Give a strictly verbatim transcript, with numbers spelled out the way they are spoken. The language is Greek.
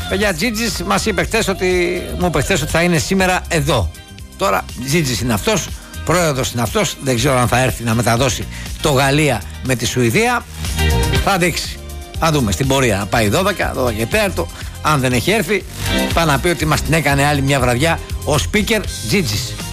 Παιδιά, Τζίτζης μας είπε χτες ότι, μου είπε χτες ότι θα είναι σήμερα εδώ. Τώρα Τζίτζης είναι αυτός, πρόεδρος είναι αυτός. Δεν ξέρω αν θα έρθει να μεταδώσει το Γαλλία με τη Σουηδία. Θα δείξει. Θα δούμε στην πορεία να πάει δώδεκα, δώδεκα και τέταρτο. Αν δεν έχει έρθει, θα να πει ότι μας την έκανε άλλη μια βραδιά ο speaker Τζίτζης.